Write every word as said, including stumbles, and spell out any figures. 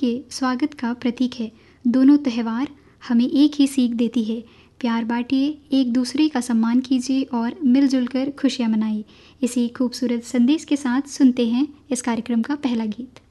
के स्वागत का प्रतीक है। दोनों त्यौहार हमें एक ही सीख देती है, प्यार बांटिए, एक दूसरे का सम्मान कीजिए और मिलजुल कर खुशियाँ मनाइए। इसी खूबसूरत संदेश के साथ सुनते हैं इस कार्यक्रम का पहला गीत।